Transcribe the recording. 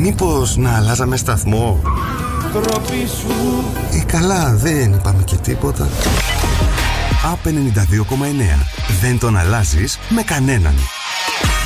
Μήπως να αλλάζαμε σταθμό? Καλά, δεν είπαμε και τίποτα. A 92,9. Δεν τον αλλάζεις με κανέναν.